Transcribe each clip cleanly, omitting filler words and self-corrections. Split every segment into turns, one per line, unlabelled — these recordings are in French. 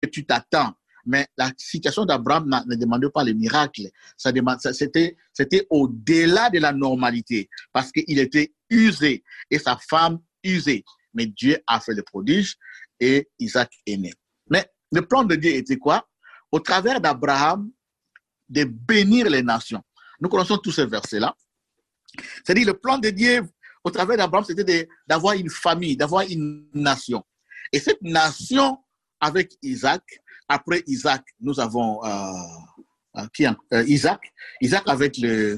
tu t'attends. Mais la situation d'Abraham ne demandait pas le miracle. C'était au-delà de la normalité parce qu'il était usé et sa femme usée. Mais Dieu a fait le prodige et Isaac est né. Mais le plan de Dieu était quoi? Au travers d'Abraham, de bénir les nations. Nous connaissons tous ces versets-là. C'est-à-dire le plan de Dieu au travers d'Abraham, c'était d'avoir une famille, d'avoir une nation. Et cette nation avec Isaac, après Isaac, nous avons Isaac. Isaac avec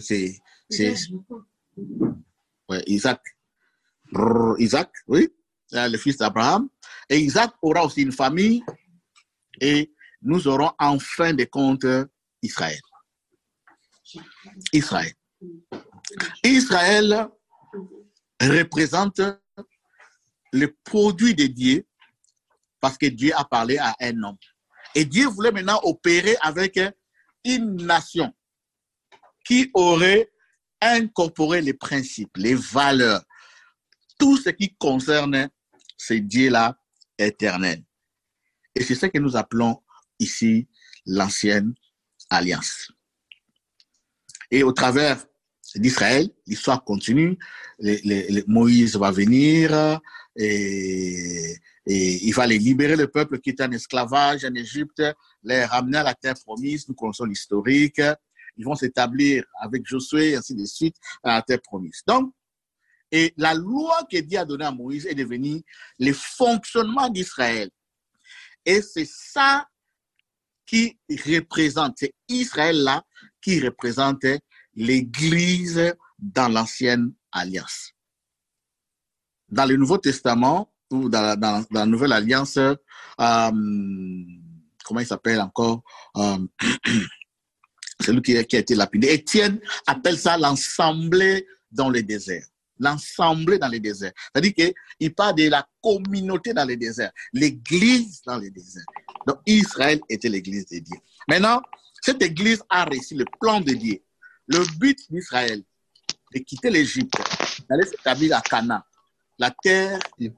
Isaac. Isaac, oui, le fils d'Abraham. Et Isaac aura aussi une famille et nous aurons en fin de compte Israël. Israël. Israël représente le produit de Dieu parce que Dieu a parlé à un homme. Et Dieu voulait maintenant opérer avec une nation qui aurait incorporé les principes, les valeurs, tout ce qui concerne ce Dieu-là éternel. Et c'est ce que nous appelons ici l'ancienne alliance. Et au travers d'Israël, l'histoire continue. Moïse va venir et il va les libérer, le peuple qui était en esclavage en Égypte, les ramener à la terre promise. Nous connaissons l'historique. Ils vont s'établir avec Josué et ainsi de suite à la terre promise. Donc, et la loi que Dieu a donnée à Moïse est devenue le fonctionnement d'Israël. Et c'est ça qui représente, c'est Israël-là qui représente l'Église dans l'ancienne alliance. Dans le Nouveau Testament, ou dans la Nouvelle Alliance, comment il s'appelle encore, celui qui a été lapidé. Étienne appelle ça l'assemblée dans le désert. L'assemblée dans le désert. C'est-à-dire qu'il parle de la communauté dans le désert, l'église dans le désert. Donc Israël était l'église de Dieu. Maintenant, cette église a réussi le plan de Dieu. Le but d'Israël, de quitter l'Égypte, d'aller s'établir à Canaan, la terre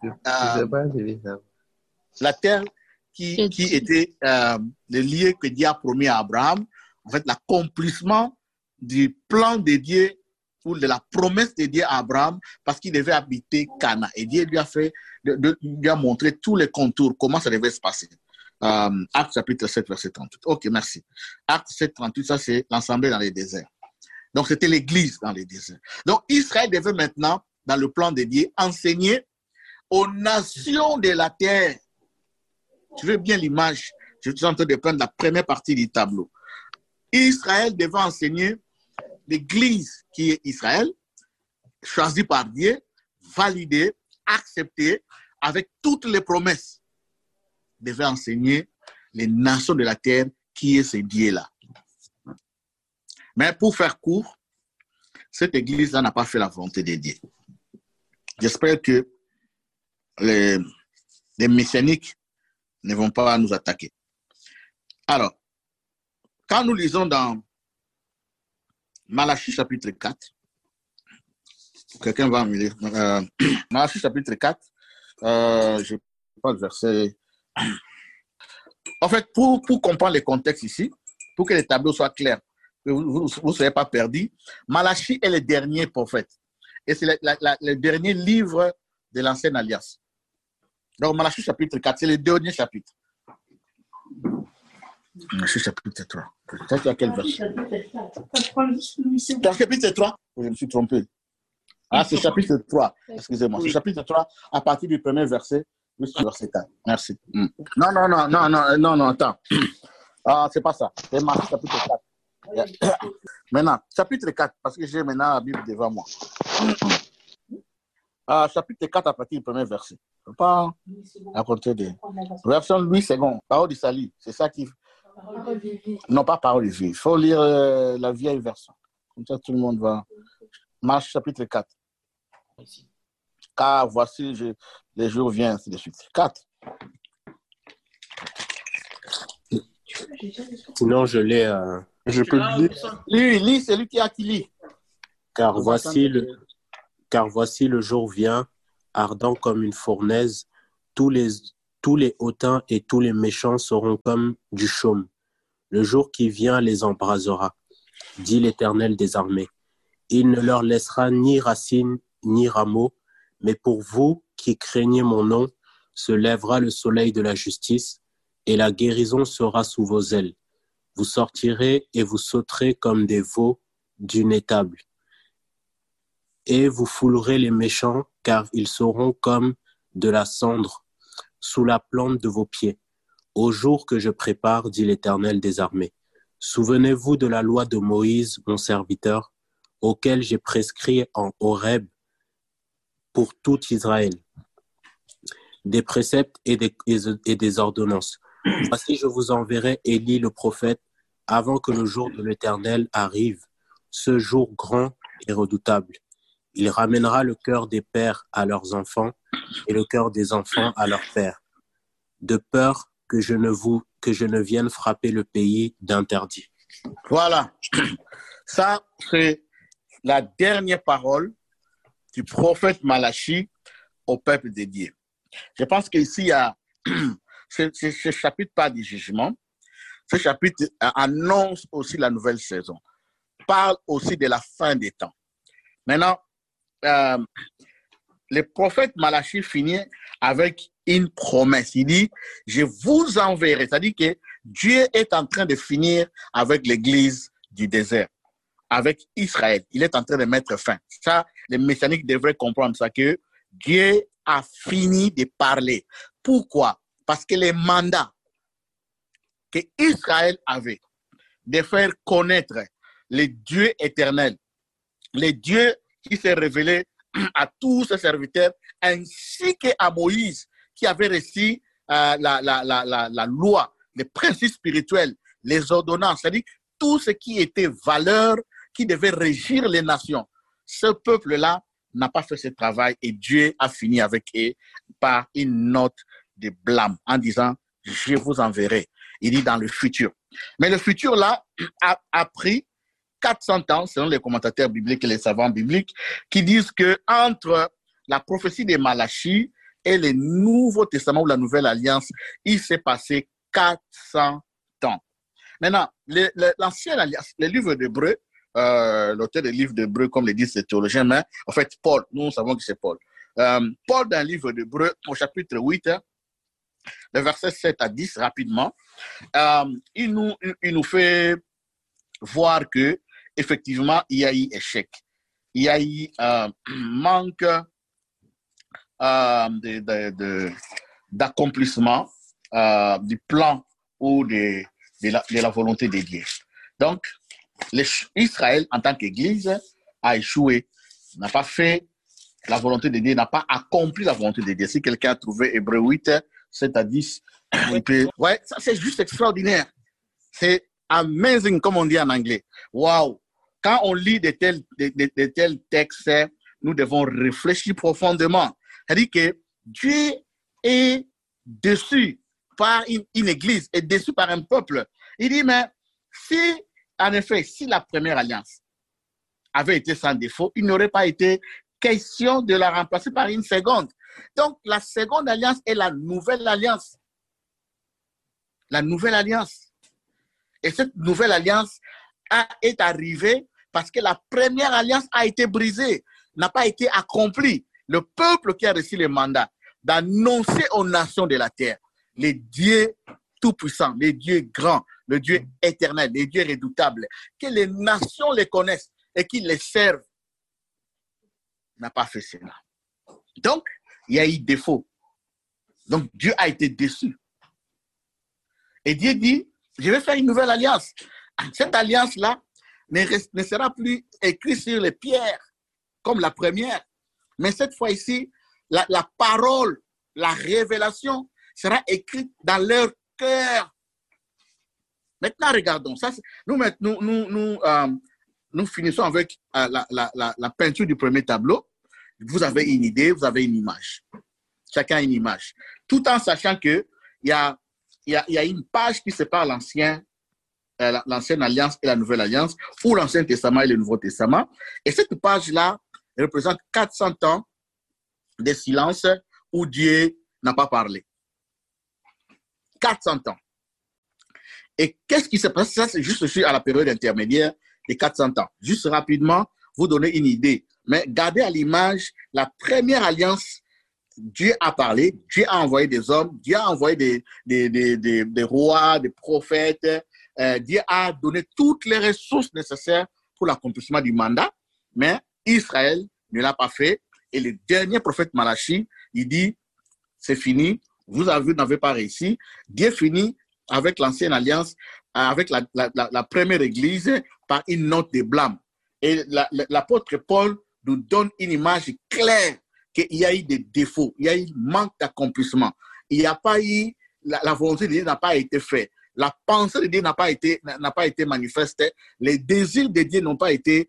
qui était le lieu que Dieu a promis à Abraham, en fait, l'accomplissement du plan de Dieu ou de la promesse de Dieu à Abraham parce qu'il devait habiter Canaan. Et Dieu lui a montré tous les contours, comment ça devait se passer. Actes chapitre 7, verset 38. Ok, merci. Actes 7, 38, ça c'est l'assemblée dans les déserts. Donc c'était l'église dans les déserts. Donc Israël devait maintenant, dans le plan de Dieu, enseigner aux nations de la terre. Tu veux bien l'image? Je suis en train de prendre la première partie du tableau. Israël devait enseigner l'église qui est Israël, choisie par Dieu, validée, acceptée, avec toutes les promesses, devait enseigner les nations de la terre qui est ce Dieu-là. Mais pour faire court, cette église-là n'a pas fait la volonté de Dieu. J'espère que les messianiques ne vont pas nous attaquer. Alors, quand nous lisons dans Malachie chapitre 4, quelqu'un va me lire, Malachie chapitre 4, je ne sais pas le verset. En fait, pour comprendre le contexte ici, pour que les tableaux soient clairs, que vous ne soyez pas perdus, Malachie est le dernier prophète. Et c'est le dernier livre de l'Ancienne Alliance. Donc, Malachie chapitre 4, c'est le dernier chapitre. Malachie chapitre 3. Ça, tu as quel verset? Dans le chapitre 3, je me suis trompé. Ah, c'est chapitre 3. Excusez-moi. C'est chapitre 3, à partir du premier verset jusqu'au verset 4. Merci. Non, attends. Ah, c'est pas ça. C'est Malachie chapitre 4. Maintenant, chapitre 4, parce que j'ai maintenant la Bible devant moi. Chapitre 4 à partir du premier verset. Je ne peux pas raconter des... Version Louis II, parole du salut. C'est ça qui... Non, pas parole de vie. Il faut lire la vieille version. Comme ça, tout le monde va... Marche chapitre 4. Car voici, les jours viennent, ainsi de suite. 4.
Sinon, je l'ai...
Je peux le lire. Lis, c'est lui qui a qui lit.
Car voici le jour vient, ardent comme une fournaise. Tous Tous les hautains et tous les méchants seront comme du chaume. Le jour qui vient les embrasera, dit l'Éternel des armées. Il ne leur laissera ni racine ni rameau, mais pour vous qui craignez mon nom, se lèvera le soleil de la justice, et la guérison sera sous vos ailes. Vous sortirez et vous sauterez comme des veaux d'une étable. Et vous foulerez les méchants, car ils seront comme de la cendre sous la plante de vos pieds. Au jour que je prépare, dit l'Éternel des armées. Souvenez-vous de la loi de Moïse, mon serviteur, auquel j'ai prescrit en Horeb pour tout Israël, des préceptes et des ordonnances. Voici, je vous enverrai Élie le prophète avant que le jour de l'Éternel arrive, ce jour grand et redoutable. Il ramènera le cœur des pères à leurs enfants et le cœur des enfants à leurs pères, de peur que je ne vienne frapper le pays d'interdit.
Voilà. Ça, c'est la dernière parole du prophète Malachi au peuple de Dieu. Je pense qu'ici, il y a ce chapitre pas du jugement. Ce chapitre annonce aussi la nouvelle saison, parle aussi de la fin des temps. Maintenant, le prophète Malachi finit avec une promesse. Il dit, je vous enverrai. C'est-à-dire que Dieu est en train de finir avec l'église du désert, avec Israël. Il est en train de mettre fin. Ça, les messianiques devraient comprendre ça, que Dieu a fini de parler. Pourquoi? Parce que les mandats que Israël avait de faire connaître le Dieu éternel, le Dieu qui s'est révélé à tous ses serviteurs, ainsi qu'à Moïse, qui avait reçu la loi, les principes spirituels, les ordonnances, c'est-à-dire tout ce qui était valeur, qui devait régir les nations. Ce peuple-là n'a pas fait ce travail et Dieu a fini avec eux par une note de blâme en disant, je vous enverrai. Il dit dans le futur. Mais le futur, là, a pris 400 ans, selon les commentateurs bibliques et les savants bibliques, qui disent que entre la prophétie de Malachi et le Nouveau Testament ou la Nouvelle Alliance, il s'est passé 400 ans. Maintenant, l'Ancienne Alliance, les livres d'Hébreu, l'auteur des livres d'Hébreu, comme le disent les théologiens, mais en fait, Paul, nous savons que c'est Paul. Paul, dans le livre d'Hébreu, au chapitre 8, le verset 7 à 10, rapidement, il nous fait voir que effectivement, il y a eu échec. Il y a eu manque d'accomplissement du plan ou de la volonté de Dieu. Donc, Israël, en tant qu'Église, a échoué, n'a pas fait la volonté de Dieu, n'a pas accompli la volonté de Dieu. Si quelqu'un a trouvé Hébreu 8, 7 à 10, il peut... Ouais, ça c'est juste extraordinaire. C'est amazing, comme on dit en anglais. Wow! Quand on lit de tels textes, nous devons réfléchir profondément. C'est-à-dire que Dieu est déçu par une église, est déçu par un peuple. Il dit, mais si, en effet, si la première alliance avait été sans défaut, il n'aurait pas été question de la remplacer par une seconde. Donc, la seconde alliance est la nouvelle alliance. La nouvelle alliance. Et cette nouvelle alliance est arrivée parce que la première alliance a été brisée, n'a pas été accomplie. Le peuple qui a reçu le mandat d'annoncer aux nations de la terre les dieux tout-puissants, les dieux grands, le Dieu éternel, les dieux redoutables, que les nations les connaissent et qu'ils les servent, n'a pas fait cela. Donc, il y a eu défaut. Donc, Dieu a été déçu. Et Dieu dit, je vais faire une nouvelle alliance. Cette alliance-là ne sera plus écrite sur les pierres comme la première. Mais cette fois-ci, la parole, la révélation sera écrite dans leur cœur. Maintenant, regardons. Ça, nous finissons avec la peinture du premier tableau. Vous avez une idée, vous avez une image. Chacun a une image. Tout en sachant qu'il y a une page qui sépare l'ancienne alliance et la nouvelle alliance, ou l'Ancien Testament et le Nouveau Testament. Et cette page-là représente 400 ans de silence où Dieu n'a pas parlé. 400 ans. Et qu'est-ce qui se passe? Ça, c'est juste à la période intermédiaire des 400 ans. Juste rapidement, vous donner une idée. Mais gardez à l'image la première alliance. Dieu a parlé, Dieu a envoyé des hommes, Dieu a envoyé des rois, des prophètes. Dieu a donné toutes les ressources nécessaires pour l'accomplissement du mandat. Mais Israël ne l'a pas fait. Et le dernier prophète Malachi, il dit, c'est fini, vous n'avez pas réussi. Dieu finit avec l'ancienne alliance, avec la première église, par une note de blâme. Et l'apôtre Paul nous donne une image claire qu'il y a eu des défauts, il y a eu manque d'accomplissement. Il n'y a pas eu, la volonté de Dieu n'a pas été faite. La pensée de Dieu n'a pas été manifestée. Les désirs de Dieu n'ont pas été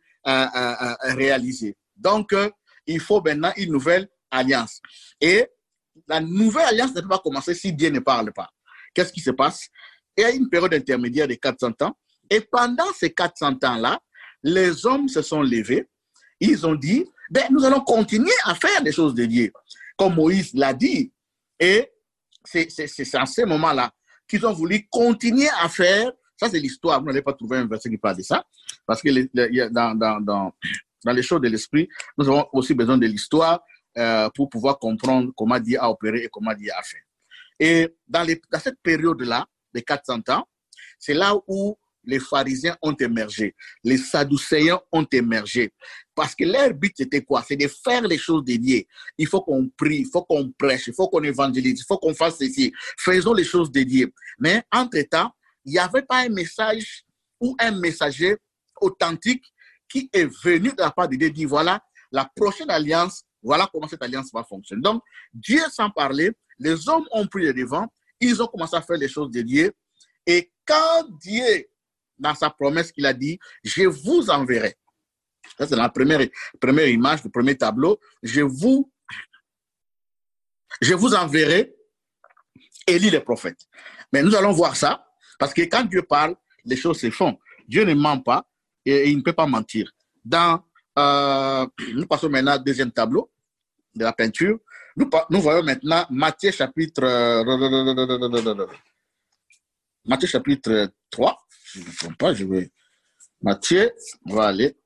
réalisés. Donc, il faut maintenant une nouvelle alliance. Et la nouvelle alliance ne peut pas commencer si Dieu ne parle pas. Qu'est-ce qui se passe? Il y a une période intermédiaire de 400 ans. Et pendant ces 400 ans-là, les hommes se sont levés. Ils ont dit, ben, nous allons continuer à faire des choses de Dieu, comme Moïse l'a dit. Et c'est en ce moment-là qu'ils ont voulu continuer à faire. Ça, c'est l'histoire. Vous n'allez pas trouver un verset qui parle de ça. Parce que dans les choses de l'esprit, nous avons aussi besoin de l'histoire pour pouvoir comprendre comment Dieu a opéré et comment Dieu a fait. Et dans cette période-là, des 400 ans, c'est là où les pharisiens ont émergé, les sadducéens ont émergé. Parce que leur but, c'était quoi? C'est de faire les choses de Dieu. Il faut qu'on prie, il faut qu'on prêche, il faut qu'on évangélise, il faut qu'on fasse ceci. Faisons les choses de Dieu. Mais entre-temps, il n'y avait pas un message ou un messager authentique qui est venu de la part de Dieu dire, voilà, la prochaine alliance, voilà comment cette alliance va fonctionner. Donc, Dieu sans parler, les hommes ont pris le devant, ils ont commencé à faire les choses de Dieu. Et quand Dieu, dans sa promesse qu'il a dit, je vous enverrai. Ça, c'est la première image, le premier tableau. Je vous enverrai Élie le prophète. Mais nous allons voir ça, parce que quand Dieu parle, les choses se font. Dieu ne ment pas et il ne peut pas mentir. Nous passons maintenant au deuxième tableau de la peinture. Nous voyons maintenant Matthieu chapitre 3. Je ne me trompe pas, Matthieu, on va aller.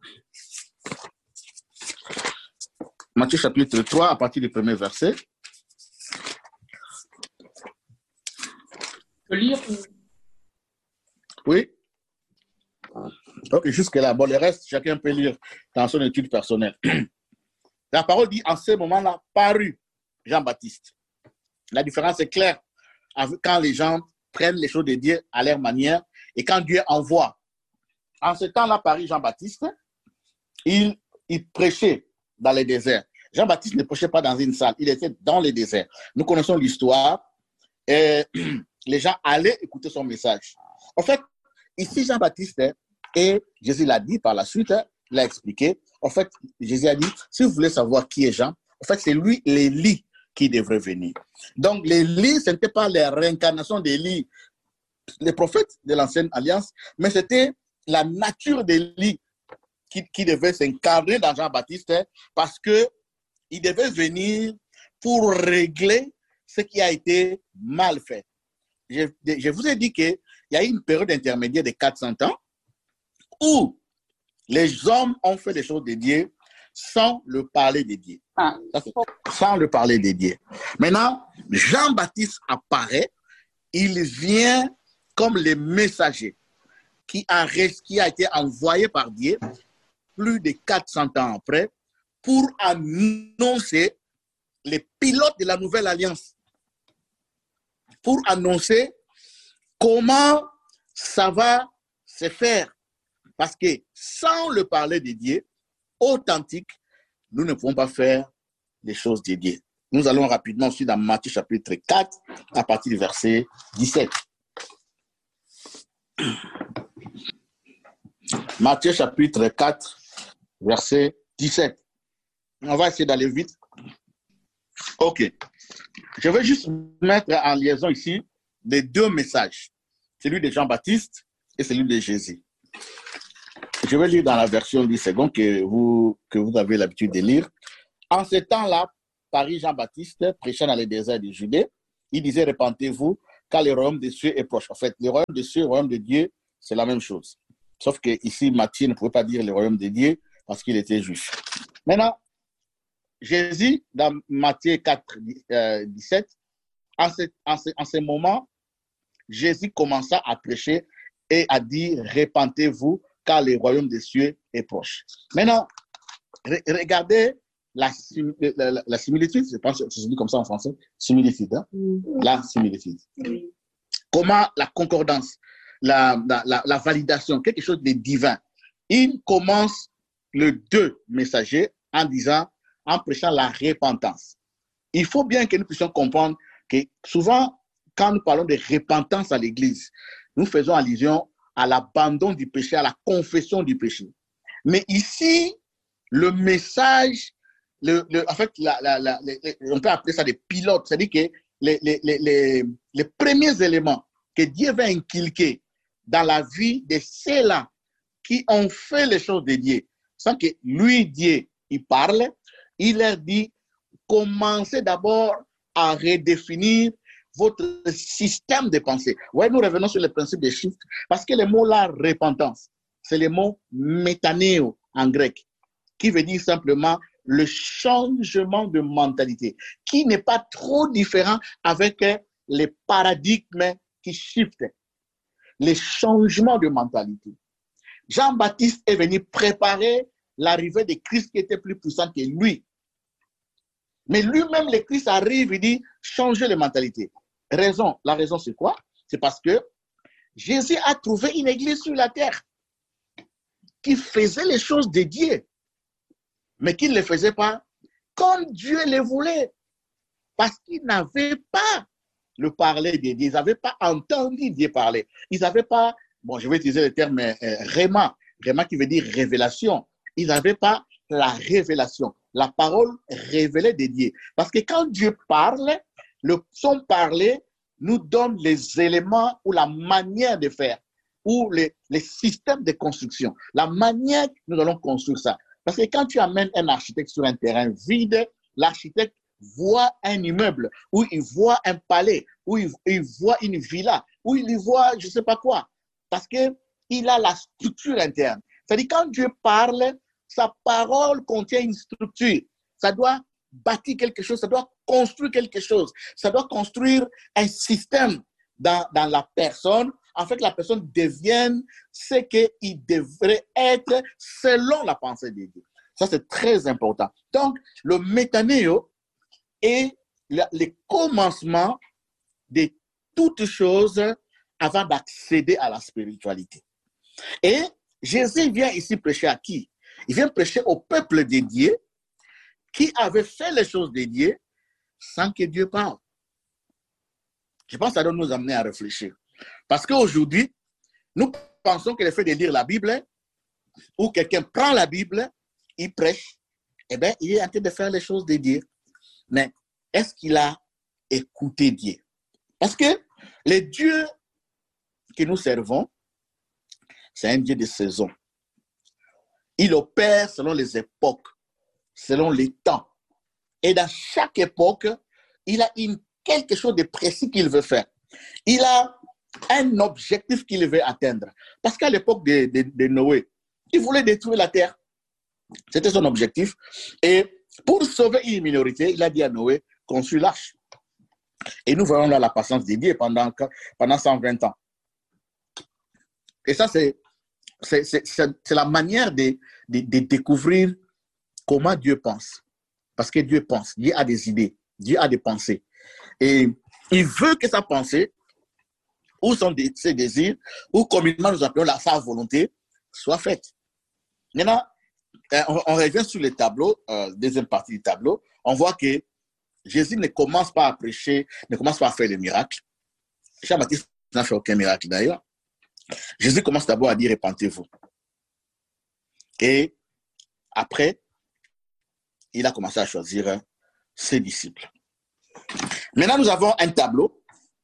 Matthieu chapitre 3, à partir du premier verset.
peux lire?
Oui. Ok, jusque-là. Bon, le reste, chacun peut lire dans son étude personnelle. La parole dit, en ce moment-là, parut Jean-Baptiste. La différence est claire quand les gens prennent les choses de Dieu à leur manière et quand Dieu envoie. En ce temps-là, parut Jean-Baptiste, il prêchait dans les déserts. Jean-Baptiste ne prêchait pas dans une salle, il était dans les déserts. Nous connaissons l'histoire et les gens allaient écouter son message. En fait, ici, Jean-Baptiste, et Jésus l'a dit par la suite, l'a expliqué. En fait, Jésus a dit, si vous voulez savoir qui est Jean, en fait, c'est lui, l'Élie, qui devrait venir. Donc, l'Élie, ce n'était pas la réincarnation d'Élie, les prophètes de l'ancienne alliance, mais c'était la nature d'Élie qui devait s'incarner dans Jean-Baptiste parce qu'il devait venir pour régler ce qui a été mal fait. Je vous ai dit qu'il y a eu une période intermédiaire de 400 ans où les hommes ont fait des choses de Dieu sans le parler de Dieu. Sans le parler de Dieu. Maintenant, Jean-Baptiste apparaît, il vient comme le messager qui a été envoyé par Dieu plus de 400 ans après pour annoncer les pilotes de la nouvelle alliance. Pour annoncer comment ça va se faire. Parce que sans le parler de Dieu, authentique, nous ne pouvons pas faire les choses de Dieu. Nous allons rapidement aussi dans Matthieu chapitre 4, à partir du verset 17. Matthieu chapitre 4, verset 17. On va essayer d'aller vite. Ok. Je vais juste mettre en liaison ici les deux messages. Celui de Jean-Baptiste et celui de Jésus. Je vais lire dans la version 10 secondes que vous avez l'habitude de lire. En ce temps-là, parut Jean-Baptiste, prêchant dans les déserts de Judée. Il disait, répentez-vous, car le royaume des cieux est proche. En fait, le royaume des cieux et le royaume de Dieu, c'est la même chose. Sauf que ici, Matthieu ne pouvait pas dire le royaume de Dieu parce qu'il était juif. Maintenant, Jésus, dans Matthieu 4, 17, en ce moment, Jésus commença à prêcher et à dire, repentez-vous, car le royaume des cieux est proche. Maintenant, regardez la similitude, je pense que c'est dit comme ça en français, similitude, hein? La similitude. Comment la concordance, la validation, quelque chose de divin. Il commence le 2 messager en prêchant la repentance. Il faut bien que nous puissions comprendre que souvent, quand nous parlons de repentance à l'Église, nous faisons allusion à l'abandon du péché, à la confession du péché. Mais ici, le message, en fait, on peut appeler ça des pilotes, c'est-à-dire que les premiers éléments que Dieu va inculquer dans la vie de ceux-là qui ont fait les choses de Dieu, sans que lui, Dieu, il parle, il leur dit, commencez d'abord à redéfinir votre système de pensée. Ouais, nous revenons sur le principe des chiffres, parce que le mot là, repentance, c'est le mot métanéo en grec, qui veut dire simplement le changement de mentalité, qui n'est pas trop différent avec les paradigmes qui shiftent, les changements de mentalité. Jean-Baptiste est venu préparer l'arrivée de Christ qui était plus puissant que lui. Mais lui-même, le Christ arrive, il dit, changez les mentalités. La raison c'est quoi? C'est parce que Jésus a trouvé une église sur la terre qui faisait les choses de Dieu, mais qui ne les faisait pas comme Dieu les voulait, parce qu'ils n'avaient pas le parler de Dieu, ils n'avaient pas entendu Dieu parler, ils n'avaient pas, bon, je vais utiliser le terme réma qui veut dire révélation, ils n'avaient pas la révélation, la parole révélée de Dieu. Parce que quand Dieu parle, son parler nous donne les éléments ou la manière de faire, ou les systèmes de construction, la manière que nous allons construire ça. Parce que quand tu amènes un architecte sur un terrain vide, l'architecte voit un immeuble, ou il voit un palais, ou il voit une villa, ou il voit je ne sais pas quoi. Parce qu'il a la structure interne. C'est-à-dire quand Dieu parle, sa parole contient une structure. Ça doit bâtir quelque chose, ça doit construire quelque chose, ça doit construire un système dans la personne, afin que la personne devienne ce qu'il devrait être selon la pensée de Dieu. Ça, c'est très important. Donc, le métanéo est le commencement de toutes choses avant d'accéder à la spiritualité. Et Jésus vient ici prêcher à qui? Il vient prêcher au peuple de Dieu qui avait fait les choses de Dieu sans que Dieu parle. Je pense que ça doit nous amener à réfléchir. Parce qu'aujourd'hui, nous pensons que le fait de lire la Bible, ou quelqu'un prend la Bible, il prêche, eh bien, il est en train de faire les choses de Dieu. Mais est-ce qu'il a écouté Dieu? Parce que le Dieu que nous servons, c'est un Dieu de saison. Il opère selon les époques, selon les temps. Et dans chaque époque, il a quelque chose de précis qu'il veut faire. Il a un objectif qu'il veut atteindre. Parce qu'à l'époque de Noé, il voulait détruire la terre. C'était son objectif. Et pour sauver une minorité, il a dit à Noé, construis l'arche. Et nous voyons là la patience de Dieu pendant 120 ans. Et ça, c'est la manière de découvrir comment Dieu pense. Parce que Dieu pense, Dieu a des idées, Dieu a des pensées. Et il veut que sa pensée, ou ses désirs, ou communément nous appelons sa volonté, soit faite. Maintenant, on revient sur le tableau, deuxième partie du tableau, on voit que Jésus ne commence pas à prêcher, ne commence pas à faire des miracles. Jean-Baptiste n'a fait aucun miracle d'ailleurs. Jésus commence d'abord à dire repentez-vous. Et après, il a commencé à choisir ses disciples. Maintenant, nous avons un tableau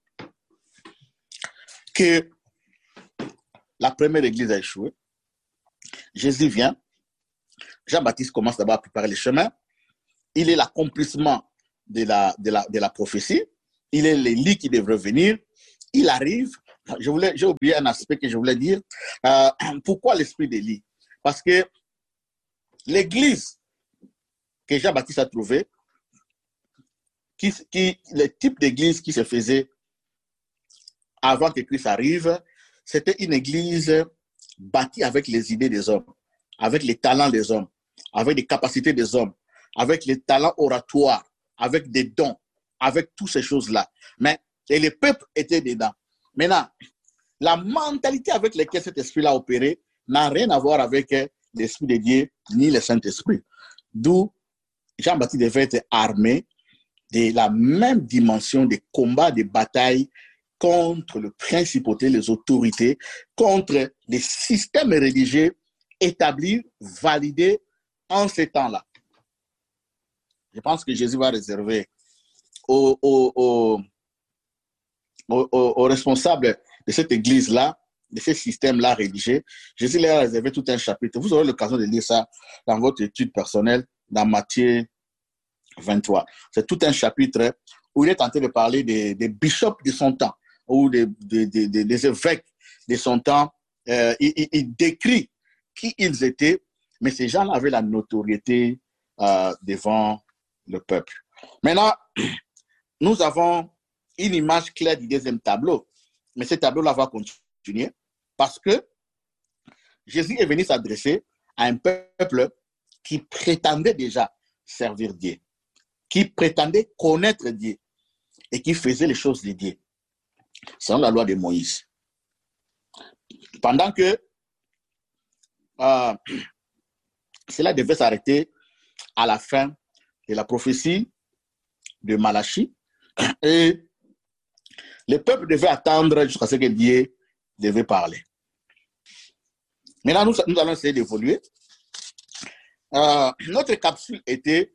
que la première église a échoué. Jésus vient. Jean-Baptiste commence d'abord à préparer le chemin. Il est l'accomplissement de la prophétie. Il est le lit qui devrait venir. il arrive, j'ai oublié un aspect que je voulais dire. Pourquoi l'esprit d'Élie? Parce que l'église que Jean-Baptiste a trouvée, le type d'église qui se faisait avant que Christ arrive, c'était une église bâtie avec les idées des hommes, avec les talents des hommes, avec les capacités des hommes, avec les talents oratoires, avec des dons, avec toutes ces choses-là. Et le peuple était dedans. Maintenant, la mentalité avec laquelle cet esprit-là opéré n'a rien à voir avec l'esprit de Dieu ni le Saint-Esprit. D'où Jean-Baptiste devait être armé de la même dimension de combat, de bataille contre le principauté, les autorités, contre les systèmes religieux établis, validés en ces temps-là. Je pense que Jésus va réserver aux responsables de cette église-là, de ce système-là religieux, Jésus leur a réservé tout un chapitre. Vous aurez l'occasion de lire ça dans votre étude personnelle, dans Matthieu 23. C'est tout un chapitre où il est en train de parler des bishops de son temps, ou des évêques de son temps. Il décrit qui ils étaient, mais ces gens avaient la notoriété devant le peuple. Maintenant, nous avons une image claire du deuxième tableau, mais ce tableau-là va continuer parce que Jésus est venu s'adresser à un peuple qui prétendait déjà servir Dieu, qui prétendait connaître Dieu et qui faisait les choses de Dieu, selon la loi de Moïse. Pendant que cela devait s'arrêter à la fin de la prophétie de Malachie et le peuple devait attendre jusqu'à ce que Dieu devait parler. Maintenant, nous allons essayer d'évoluer. Notre capsule était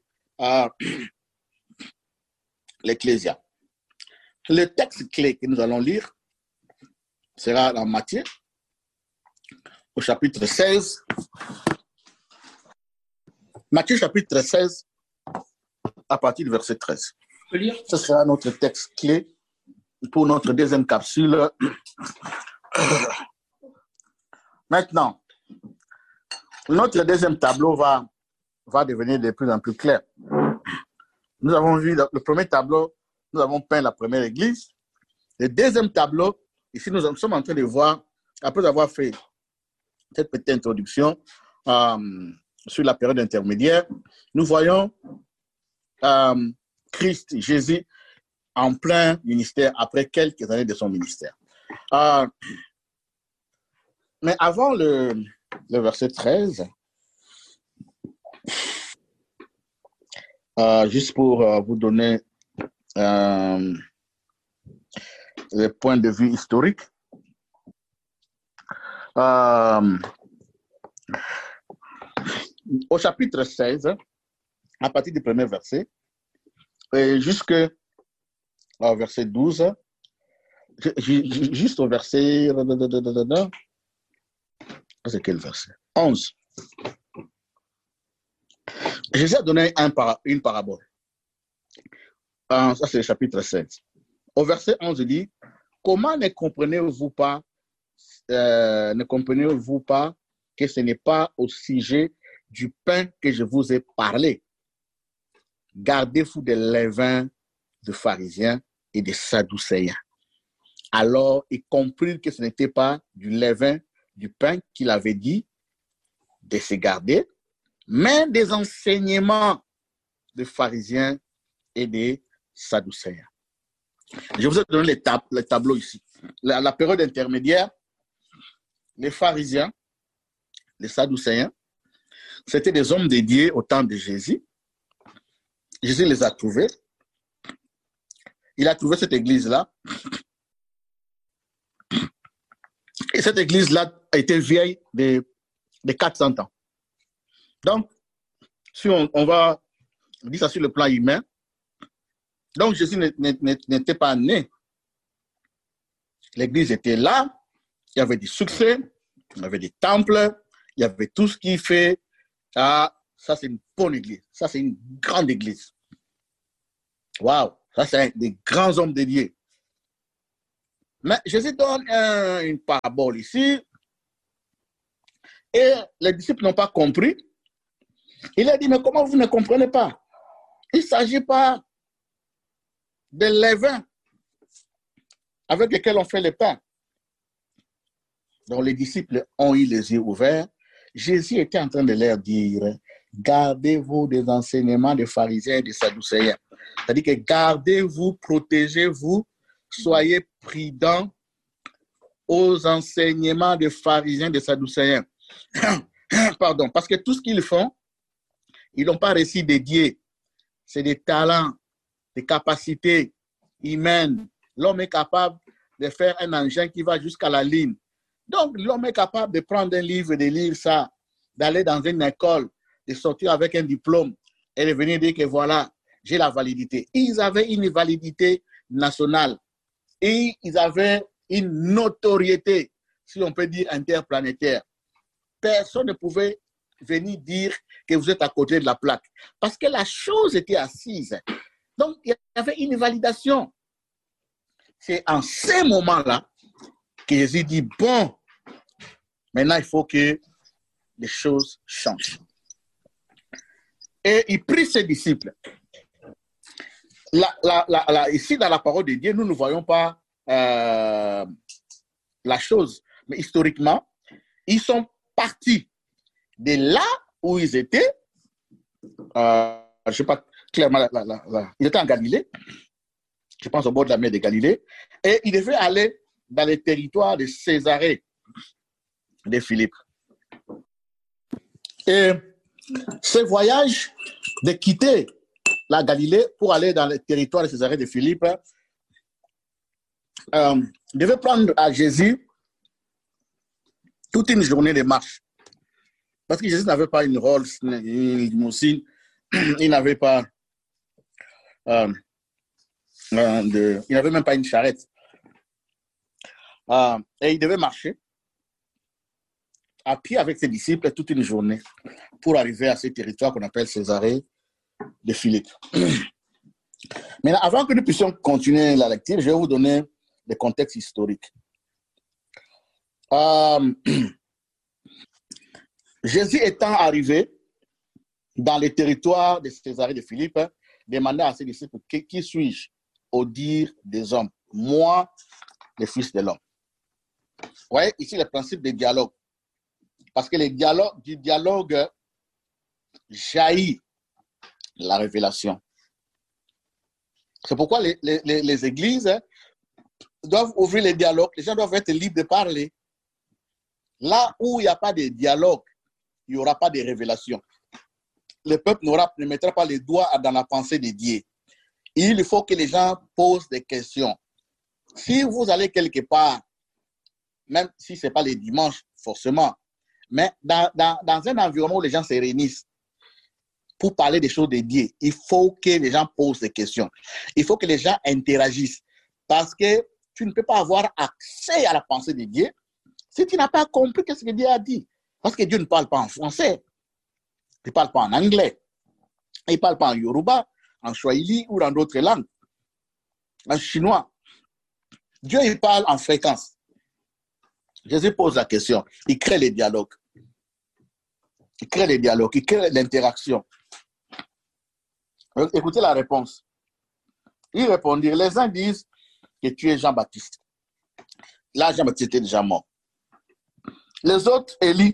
l'Ecclésia. Le texte clé que nous allons lire sera dans Matthieu, au chapitre 16. Matthieu, chapitre 16, à partir du verset 13. Ce sera notre texte clé pour notre deuxième capsule. Maintenant, notre deuxième tableau va devenir de plus en plus clair. Nous avons vu le premier tableau, nous avons peint la première église. Le deuxième tableau, ici nous sommes en train de voir, après avoir fait cette petite introduction sur la période intermédiaire, nous voyons Christ, Jésus, en plein ministère, après quelques années de son ministère. Mais avant le verset 13, juste pour vous donner les points de vue historiques, au chapitre 16, à partir du premier verset, jusqu'au verset 12, juste au verset... C'est quel verset? 11. Jésus a donné une parabole. Ça, c'est le chapitre 16. Au verset 11, il dit, comment ne comprenez-vous pas que ce n'est pas au sujet du pain que je vous ai parlé? Gardez-vous des levains de pharisiens et des sadducéens. Alors, ils comprirent que ce n'était pas du levain du pain qu'il avait dit de se garder, mais des enseignements de pharisiens et des sadducéens. Je vous ai donné le tableau ici. La période intermédiaire, les pharisiens, les sadducéens, c'était des hommes dédiés au temps de Jésus. Jésus les a trouvés. Il a trouvé cette église-là. Et cette église-là a été vieille de 400 ans. Donc, si on va dire ça sur le plan humain, donc Jésus n'était pas né. L'église était là, il y avait du succès, il y avait des temples, il y avait tout ce qui fait. Ah, ça c'est une bonne église, ça c'est une grande église. Waouh, ça c'est des grands hommes de Dieu. Mais Jésus donne une parabole ici, et les disciples n'ont pas compris. Il a dit, mais comment vous ne comprenez pas? Il ne s'agit pas de levain avec lesquels on fait le pain. Donc les disciples ont eu les yeux ouverts. Jésus était en train de leur dire, gardez-vous des enseignements des pharisiens et des sadducéens. C'est-à-dire que gardez-vous, protégez-vous, soyez prudents aux enseignements des pharisiens et des sadducéens. Pardon, parce que tout ce qu'ils font, ils n'ont pas réussi dédié. C'est des talents, des capacités humaines. L'homme est capable de faire un engin qui va jusqu'à la ligne. Donc, l'homme est capable de prendre un livre, de lire ça, d'aller dans une école, de sortir avec un diplôme et de venir dire que voilà, j'ai la validité. Ils avaient une validité nationale et ils avaient une notoriété, si on peut dire, interplanétaire. Personne ne pouvait venir dire que vous êtes à côté de la plaque parce que la chose était assise. Donc, il y avait une validation. C'est en ces moments-là que Jésus dit, bon, maintenant, il faut que les choses changent. Et il prie ses disciples. Ici, dans la parole de Dieu, nous ne voyons pas la chose. Mais historiquement, ils sont partis de là où ils étaient. Je ne sais pas clairement, ils étaient en Galilée. Je pense au bord de la mer de Galilée. Et ils devaient aller dans les territoires de Césarée de Philippe. Et ce voyage de quitter la Galilée pour aller dans le territoire de Césarée de Philippe devait prendre à Jésus toute une journée de marche. Parce que Jésus n'avait pas une Rolls, une limousine, il n'avait pas il n'avait même pas une charrette. Et il devait marcher à pied avec ses disciples toute une journée pour arriver à ce territoire qu'on appelle Césarée de Philippe. Maintenant, avant que nous puissions continuer la lecture, je vais vous donner le contexte historique. Jésus étant arrivé dans le territoire de Césarée de Philippe, demanda à ses disciples, qui suis-je au dire des hommes? Moi, le Fils de l'homme. Vous voyez, ici, le principe du dialogue. Parce que du dialogue jaillit la révélation. C'est pourquoi les églises doivent ouvrir les dialogues. Les gens doivent être libres de parler. Là où il n'y a pas de dialogue, il n'y aura pas de révélation. Le peuple ne mettra pas les doigts dans la pensée de Dieu. Il faut que les gens posent des questions. Si vous allez quelque part, même si ce n'est pas les dimanches, forcément, mais dans un environnement où les gens se réunissent pour parler des choses de Dieu, il faut que les gens posent des questions. Il faut que les gens interagissent. Parce que tu ne peux pas avoir accès à la pensée de Dieu si tu n'as pas compris ce que Dieu a dit. Parce que Dieu ne parle pas en français. Il ne parle pas en anglais. Il ne parle pas en yoruba, en swahili ou dans d'autres langues. En chinois. Dieu, il parle en fréquence. Jésus pose la question. Il crée les dialogues. Il crée les dialogues. Il crée l'interaction. Écoutez la réponse. Il répondit, les uns disent que tu es Jean-Baptiste. Là, Jean-Baptiste était déjà mort. Les autres, Élie.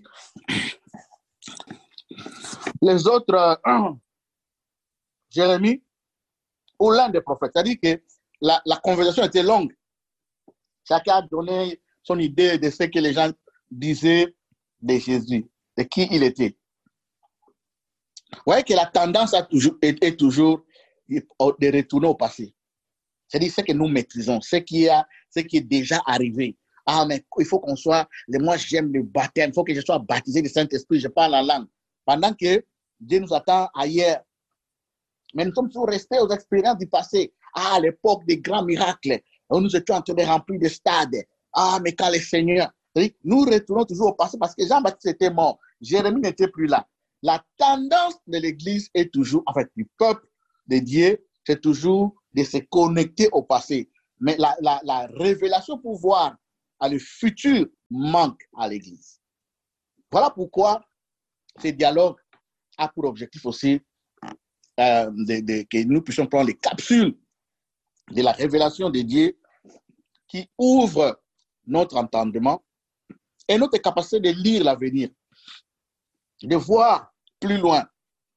Les autres, Jérémie ou l'un des prophètes. C'est-à-dire que la conversation était longue. Chacun a donné son idée de ce que les gens disaient de Jésus, de qui il était. Vous voyez que la tendance est toujours de retourner au passé. C'est-à-dire ce que nous maîtrisons, ce qui est déjà arrivé. Ah, mais il faut qu'on soit, moi j'aime le baptême, il faut que je sois baptisé du Saint-Esprit, je parle en langue. Pendant que Dieu nous attend ailleurs. Mais nous sommes toujours restés aux expériences du passé. Ah, à l'époque des grands miracles, où nous étions en train de remplir des stades. Ah, mais quand les seigneurs, nous retournons toujours au passé parce que Jean-Baptiste était mort. Jérémie n'était plus là. La tendance de l'Église est toujours, en fait, du peuple de Dieu, c'est toujours de se connecter au passé. Mais la révélation pour voir le futur manque à l'Église. Voilà pourquoi ce dialogue a pour objectif aussi que nous puissions prendre les capsules de la révélation de Dieu qui ouvrent notre entendement et notre capacité de lire l'avenir, de voir plus loin.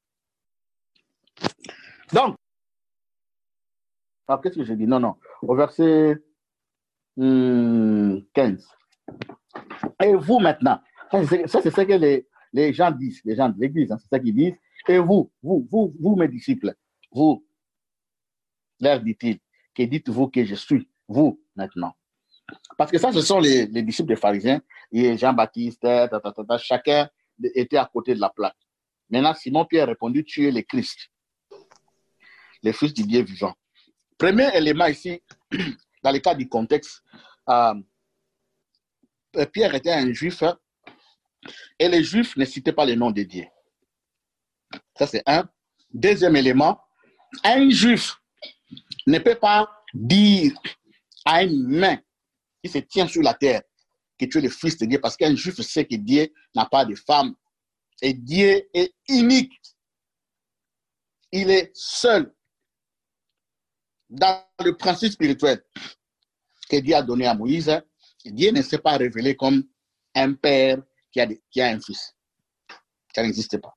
Donc, qu'est-ce que j'ai dit? Non, au verset 15. Et vous maintenant, ça c'est ce que les gens disent, les gens de l'Église, hein, c'est ça qu'ils disent. Et vous, mes disciples, vous, leur dit-il, que dites-vous que je suis, vous maintenant? Parce que ça, ce sont les disciples des pharisiens, et Jean-Baptiste, chacun était à côté de la plaque. Maintenant, Simon-Pierre a répondu, tu es le Christ, le Fils du Dieu vivant. Premier élément ici, dans le cas du contexte, Pierre était un juif, et les juifs ne citaient pas le nom de Dieu. Ça, c'est un. Deuxième élément, un juif ne peut pas dire à un humain qui se tient sur la terre que tu es le Fils de Dieu, parce qu'un juif sait que Dieu n'a pas de femme. Et Dieu est unique. Il est seul. Dans le principe spirituel que Dieu a donné à Moïse, Dieu ne s'est pas révélé comme un père qui a un fils. Ça n'existe pas.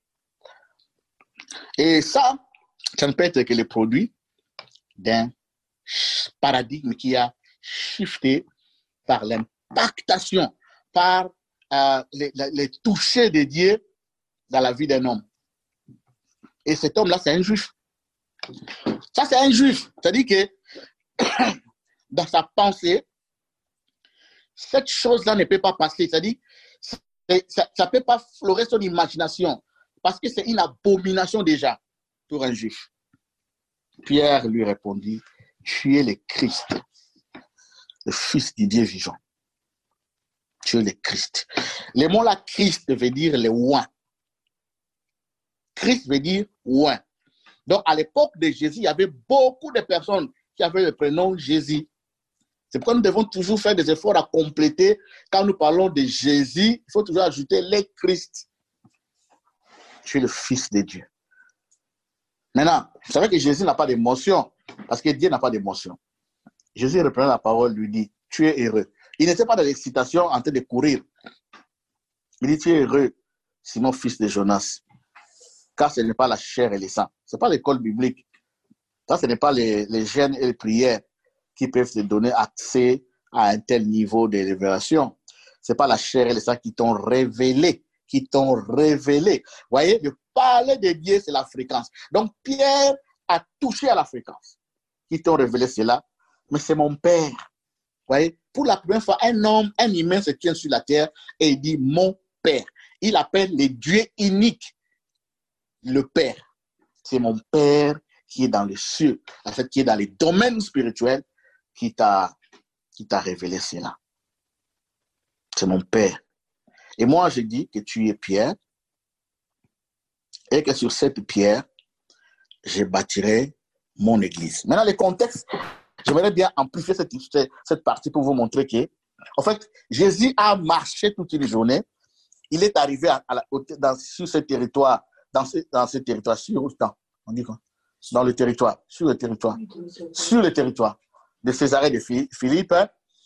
Et ça ne peut être que le produit d'un paradigme qui a shifté par l'impactation, par les touchés de Dieu dans la vie d'un homme. Et cet homme-là, c'est un juif. Ça, c'est un juif. C'est-à-dire que dans sa pensée, cette chose-là ne peut pas passer. C'est-à-dire ça ne peut pas florer son imagination parce que c'est une abomination déjà pour un juif. Pierre lui répondit, tu es le Christ, le Fils du Dieu vivant. Tu es le Christ. Le mot là, Christ, veut dire le oint. Christ veut dire oint. Donc, à l'époque de Jésus, il y avait beaucoup de personnes qui avaient le prénom Jésus. C'est pourquoi nous devons toujours faire des efforts à compléter. Quand nous parlons de Jésus, il faut toujours ajouter le Christ. Tu es le Fils de Dieu. Maintenant, vous savez que Jésus n'a pas d'émotion, parce que Dieu n'a pas d'émotion. Jésus reprenant la parole, lui dit, tu es heureux. Il n'était pas dans l'excitation en train de courir. Il dit, tu es heureux, Simon, fils de Jonas, car ce n'est pas la chair et le sang. Ce n'est pas l'école biblique. Ça, ce n'est pas les gènes et les prières qui peuvent te donner accès à un tel niveau de révélation. Ce n'est pas la chair et le sang qui t'ont révélé, Vous voyez, de parler de Dieu, c'est la fréquence. Donc, Pierre a touché à la fréquence. Qui t'ont révélé cela? Mais c'est mon Père. Vous voyez, pour la première fois, un humain se tient sur la terre et il dit mon Père. Il appelle le Dieu unique le Père. C'est mon Père qui est dans les cieux, en fait, qui est dans les domaines spirituels, qui t'a révélé cela. C'est mon Père. Et moi, je dis que tu es Pierre, et que sur cette pierre, je bâtirai mon église. Maintenant, le contexte, j'aimerais bien amplifier cette partie pour vous montrer que, en fait, Jésus a marché toute une journée. Il est arrivé sur ce territoire, dans le territoire de Césarée de Philippe.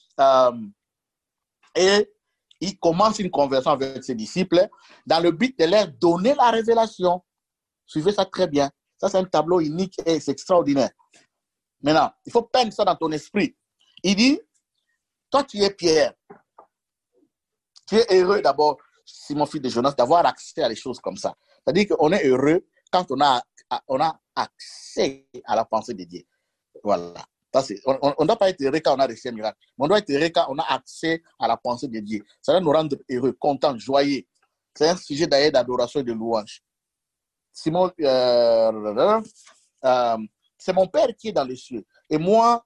Et il commence une conversation avec ses disciples dans le but de leur donner la révélation. Suivez ça très bien. Ça, c'est un tableau unique et c'est extraordinaire. Maintenant, il faut peindre ça dans ton esprit. Il dit, toi, tu es Pierre. Tu es heureux d'abord, Simon, fils de Jonas, d'avoir accès à des choses comme ça. C'est-à-dire qu'on est heureux quand on a accès à la pensée de Dieu. Voilà. On ne doit pas être heureux quand on a reçu un miracle. Mais on doit être heureux quand on a accès à la pensée de Dieu. Ça va nous rendre heureux, contents, joyeux. C'est un sujet d'ailleurs d'adoration et de louange. Simon, c'est mon Père qui est dans les cieux. Et moi,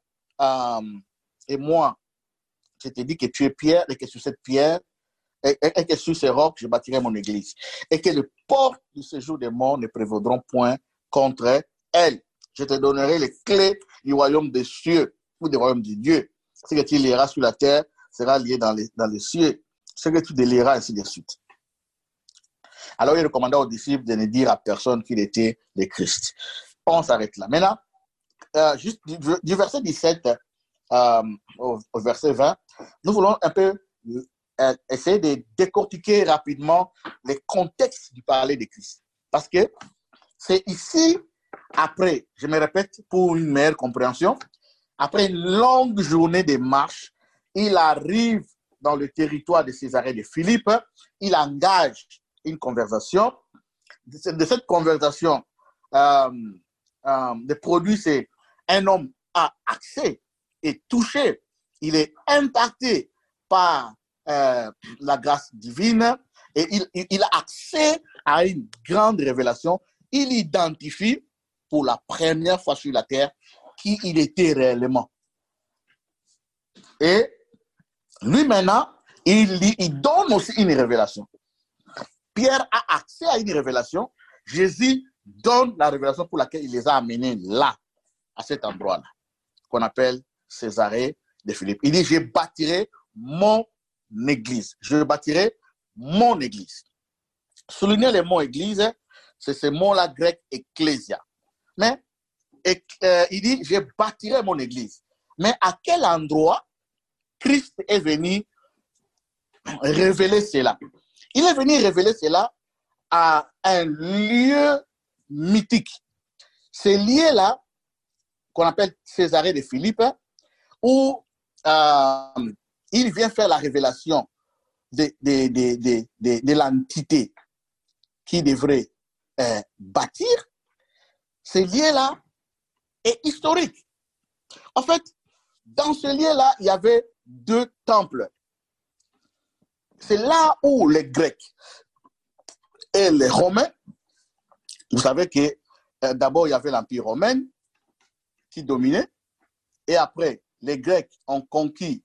je te dis que tu es Pierre et que sur cette pierre, et que sur ces rocs, je bâtirai mon église. Et que les portes du séjour des morts ne prévaudront point contre elle. Je te donnerai les clés du royaume des cieux. ou des royaumes de Dieu. Ce que tu liras sur la terre sera lié dans les cieux. Ce que tu délieras, ainsi de suite. Alors, il recommanda aux disciples de ne dire à personne qu'il était le Christ. On s'arrête là. Maintenant, juste du verset 17 au verset 20, nous voulons un peu essayer de décortiquer rapidement les contextes du parler de Christ. Parce que c'est ici, après, je me répète pour une meilleure compréhension, après une longue journée de marche, il arrive dans le territoire de Césarée de Philippe, il engage une conversation. De cette conversation, le produit, c'est un homme a accès et touché, il est impacté par la grâce divine et il a accès à une grande révélation. Il identifie pour la première fois sur la terre qui il était réellement. Et lui maintenant, il donne aussi une révélation. Pierre a accès à une révélation. Jésus donne la révélation pour laquelle il les a amenés là, à cet endroit-là, qu'on appelle Césarée de Philippe. Il dit, je bâtirai mon église. Je bâtirai mon église. Souligner le mot église, c'est ce mot-là grec ecclésia. Mais il dit, je bâtirai mon église. Mais à quel endroit Christ est venu révéler cela? Il est venu révéler cela à un lieu mythique. Ce lieu-là, qu'on appelle Césarée de Philippe, où il vient faire la révélation de l'entité qui devrait bâtir. Ce lieu-là est historique. En fait, dans ce lieu-là, il y avait 2 temples. C'est là où les Grecs et les Romains, vous savez que d'abord il y avait l'Empire romain qui dominait, et après les Grecs ont conquis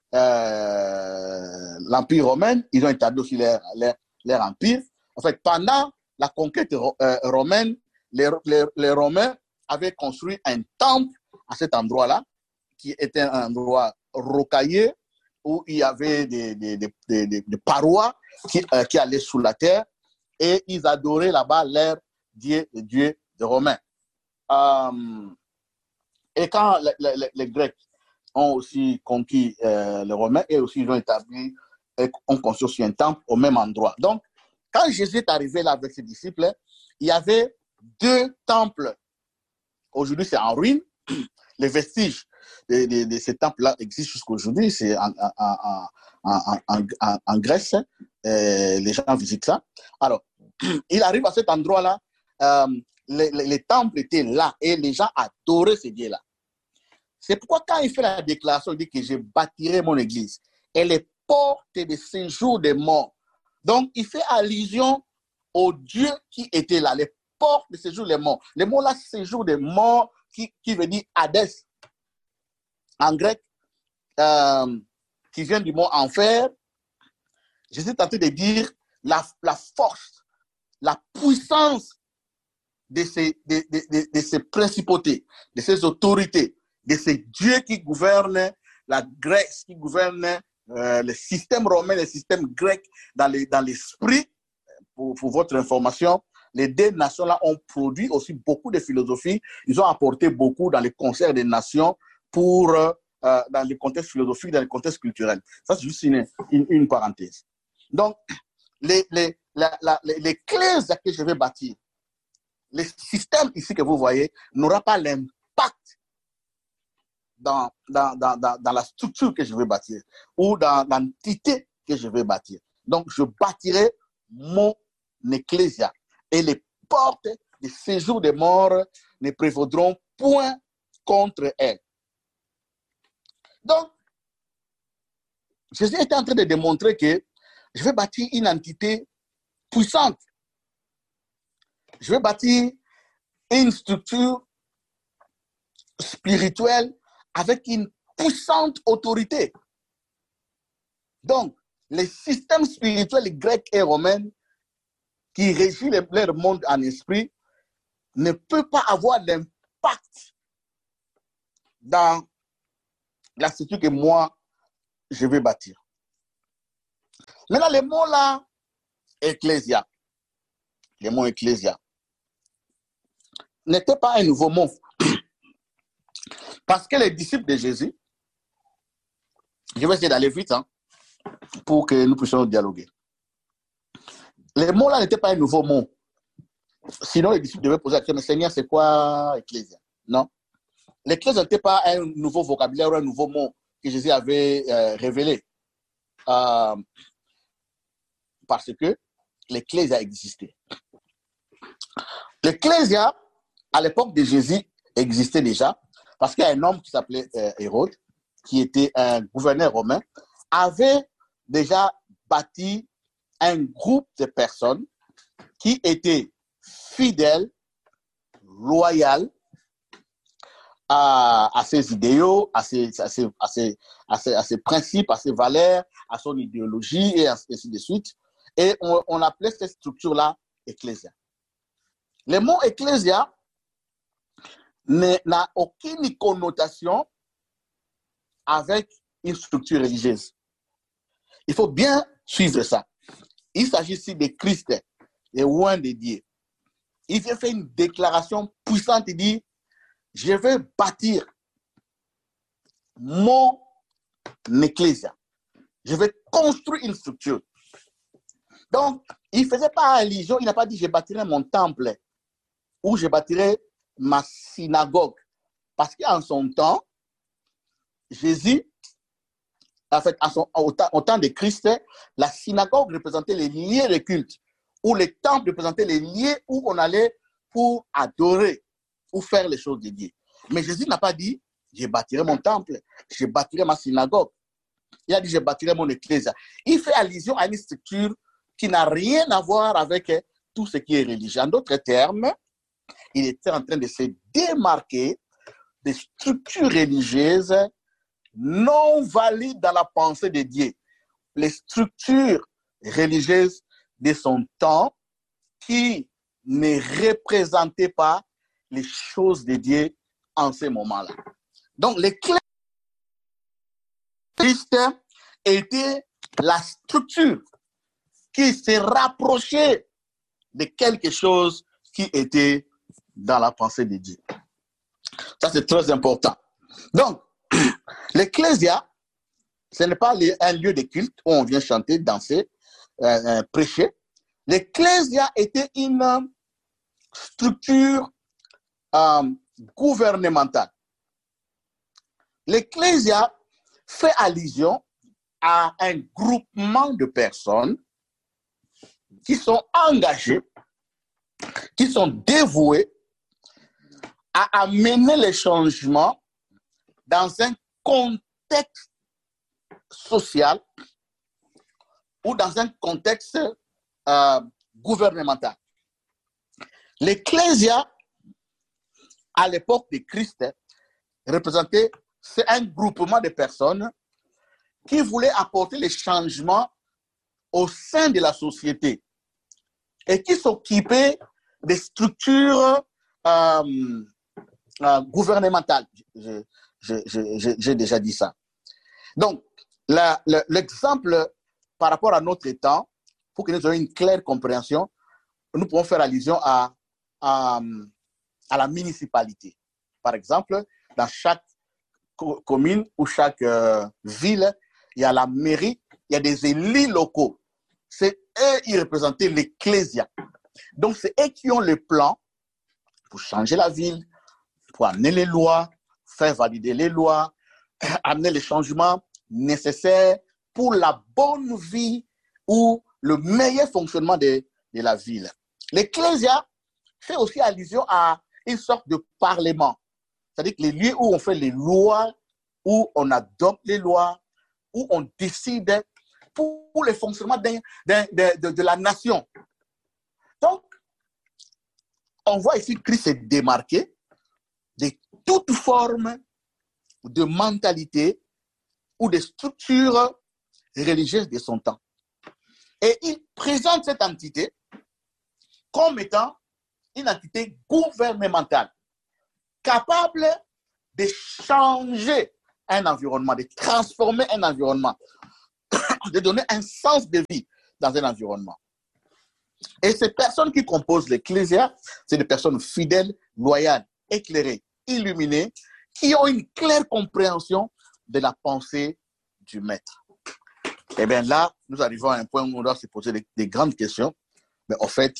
l'Empire romain, ils ont établi aussi leur empire. En fait, pendant la conquête romaine, les Romains avaient construit un temple à cet endroit-là, qui était un endroit rocailleux, où il y avait des parois qui allaient sous la terre, et ils adoraient là-bas leur dieu de Romains. Et quand les Grecs ont aussi conquis les Romains, et aussi ils ont établi, ont construit un temple au même endroit. Donc, quand Jésus est arrivé là avec ses disciples, il y avait 2 temples. Aujourd'hui, c'est en ruine. Les vestiges de ces temples-là existent jusqu'à aujourd'hui. C'est en Grèce. Les gens visitent ça. Alors, il arrive à cet endroit-là. Les temples étaient là et les gens adoraient ce Dieu-là. C'est pourquoi quand il fait la déclaration, il dit que je bâtirai mon église. Et les portes de séjour des morts. Donc, il fait allusion au Dieu qui était là. Les portes de séjour des morts. Le mot là, séjour des morts, qui veut dire Hadès en grec, qui vient du mot enfer. Je suis tenté de dire la force, la puissance de ces principautés, de ces autorités, de ces dieux qui gouvernent la Grèce, qui gouvernent le système romain, le système grec dans l'esprit. Pour votre information, les 2 nations-là ont produit aussi beaucoup de philosophie. Ils ont apporté beaucoup dans les concerts des nations pour, dans les contextes philosophiques, dans les contextes culturels. Ça, c'est juste une parenthèse. Donc, l'Église que je vais bâtir, le système ici que vous voyez, n'aura pas l'impact dans la structure que je vais bâtir ou dans l'entité que je vais bâtir. Donc, je bâtirai mon ecclésia et les portes du séjour des morts ne prévaudront point contre elle. Donc, Jésus était en train de démontrer que je vais bâtir une entité puissante. Je vais bâtir une structure spirituelle avec une puissante autorité. Donc, les systèmes spirituels grecs et romains qui régissent leur monde en esprit ne peuvent pas avoir d'impact dans la structure que moi, je vais bâtir. Maintenant, le mot là, ecclésia, le mot ecclésia, n'était pas un nouveau mot. Parce que les disciples de Jésus, je vais essayer d'aller vite pour que nous puissions dialoguer. Le mot là n'était pas un nouveau mot. Sinon, les disciples devaient poser la question, mais Seigneur, c'est quoi ecclésia? Non. L'ecclésia n'était pas un nouveau vocabulaire ou un nouveau mot que Jésus avait révélé. Parce que l'ecclésia existait. L'ecclésia, à l'époque de Jésus, existait déjà, parce qu'il y a un homme qui s'appelait Hérode, qui était un gouverneur romain, avait déjà bâti un groupe de personnes qui étaient fidèles, loyales à ses idéaux, à ses principes, à ses valeurs, à son idéologie, et ainsi de suite. Et on appelait cette structure-là ecclésia. Le mot ecclésia n'a aucune connotation avec une structure religieuse. Il faut bien suivre ça. Il s'agit ici de Christ, et loin de Dieu. Il vient faire une déclaration puissante, il dit, je vais bâtir mon ecclésia. Je vais construire une structure. Donc, il ne faisait pas allusion, il n'a pas dit, je bâtirai mon temple ou je bâtirai ma synagogue. Parce qu'en son temps, Jésus, en fait, au temps de Christ, la synagogue représentait les lieux de culte, ou les temples représentaient les lieux où on allait pour adorer ou faire les choses de Dieu. Mais Jésus n'a pas dit, je bâtirai mon temple, je bâtirai ma synagogue. Il a dit, je bâtirai mon ecclésia. Il fait allusion à une structure qui n'a rien à voir avec tout ce qui est religieux. En d'autres termes, il était en train de se démarquer des structures religieuses non valides dans la pensée de Dieu. Les structures religieuses de son temps qui ne représentaient pas les choses de Dieu en ce moment-là. Donc, l'Église était la structure qui se rapprochait de quelque chose qui était dans la pensée de Dieu. Ça, c'est très important. Donc, l'ecclésia, ce n'est pas un lieu de culte où on vient chanter, danser, prêcher. L'ecclésia était une structure gouvernementale. L'ecclésia fait allusion à un groupement de personnes qui sont engagées, qui sont dévouées à amener les changements dans un contexte social ou dans un contexte gouvernemental. L'ecclésia, à l'époque de Christ, représentait, c'est un groupement de personnes qui voulaient apporter les changements au sein de la société et qui s'occupaient des structures gouvernementales. J'ai déjà dit ça. Donc, l'exemple par rapport à notre temps, pour que nous ayons une claire compréhension, nous pouvons faire allusion à la municipalité. Par exemple, dans chaque commune ou chaque ville, il y a la mairie, il y a des élus locaux. C'est eux qui représentaient l'ecclésia. Donc, c'est eux qui ont le plan pour changer la ville, pour amener les lois, faire valider les lois, amener les changements nécessaires pour la bonne vie ou le meilleur fonctionnement de la ville. L'ecclésia fait aussi allusion à une sorte de parlement. C'est-à-dire que les lieux où on fait les lois, où on adopte les lois, où on décide pour le fonctionnement de la nation. Donc, on voit ici Christ se démarquer de toute forme de mentalité ou de structure religieuse de son temps. Et il présente cette entité comme étant une entité gouvernementale, capable de changer un environnement, de transformer un environnement, de donner un sens de vie dans un environnement. Et ces personnes qui composent l'Ecclésia, c'est des personnes fidèles, loyales, éclairées, illuminées, qui ont une claire compréhension de la pensée du Maître. Et bien là, nous arrivons à un point où on doit se poser des grandes questions. Mais en fait,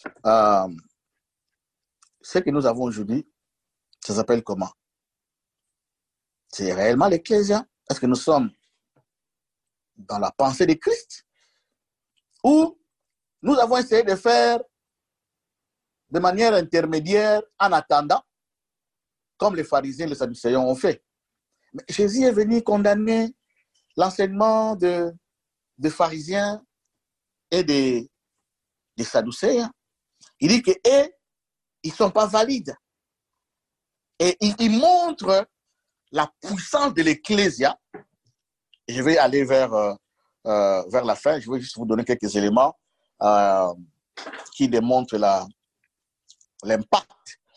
ce que nous avons aujourd'hui, ça s'appelle comment? C'est réellement l'Ecclésia? Est-ce que nous sommes dans la pensée de Christ? Ou nous avons essayé de faire de manière intermédiaire en attendant, comme les pharisiens et les sadducéens ont fait. Mais Jésus est venu condamner l'enseignement des pharisiens et des sadducéens. Il dit qu'eux, ils ne sont pas valides. Et il montre la puissance de l'Ecclésia. Je vais aller vers la fin. Je vais juste vous donner quelques éléments qui démontrent l'impact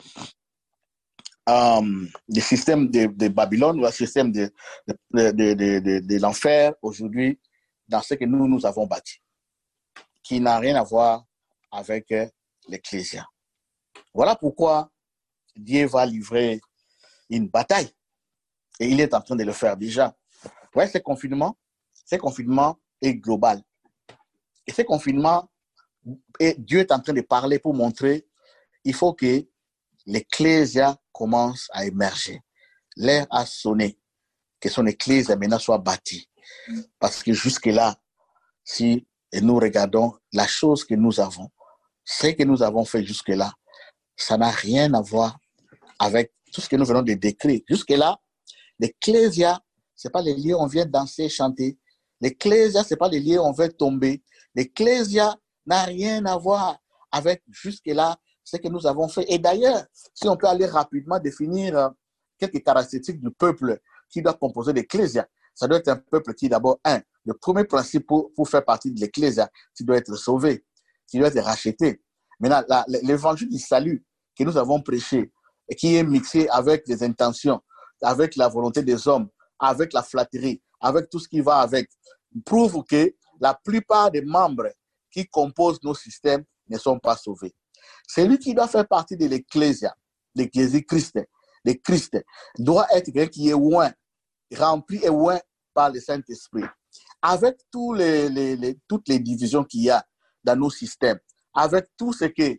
du système de Babylone ou du système de l'enfer aujourd'hui dans ce que nous avons bâti, qui n'a rien à voir avec l'Ecclésia. Voilà pourquoi Dieu va livrer une bataille. Et il est en train de le faire déjà. Vous voyez, ce confinement est global. Et ce confinement, Dieu est en train de parler pour montrer il faut que l'Ecclésia commence à émerger. L'heure a sonné, que son Ecclésia maintenant soit bâtie. Parce que jusque-là, si nous regardons la chose que nous avons, ce que nous avons fait jusque-là, ça n'a rien à voir avec tout ce que nous venons de décrire. Jusque-là, l'Ecclésia, ce n'est pas les lieux où on vient danser, chanter. L'Ecclésia, ce n'est pas les lieux où on veut tomber. L'Ecclésia n'a rien à voir avec jusque-là ce que nous avons fait. Et d'ailleurs, si on peut aller rapidement définir quelques caractéristiques du peuple qui doit composer l'Ecclésia, ça doit être un peuple qui, d'abord, le premier principe pour faire partie de l'Ecclésia, tu dois être sauvé, tu dois être racheté. Maintenant, l'évangile du salut que nous avons prêché, et qui est mixé avec les intentions, avec la volonté des hommes, avec la flatterie, avec tout ce qui va avec, prouve que la plupart des membres qui composent nos systèmes ne sont pas sauvés. Celui qui doit faire partie de l'Ecclésia, de Jésus-Christ, de Christ, doit être quelqu'un qui est loin, rempli et loin par le Saint-Esprit. Avec toutes les divisions qu'il y a dans nos systèmes, avec tout ce que...